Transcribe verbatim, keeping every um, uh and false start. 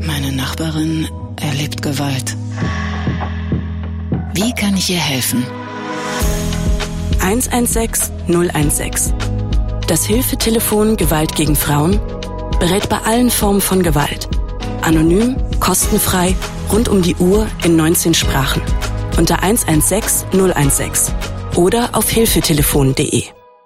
Meine Nachbarin erlebt Gewalt. Wie kann ich ihr helfen? eins eins sechs null eins sechs. Das Hilfetelefon Gewalt gegen Frauen berät bei allen Formen von Gewalt. Anonym, kostenfrei, rund um die Uhr in neunzehn Sprachen. Unter eins eins sechs null eins sechs oder auf hilfetelefon punkt de.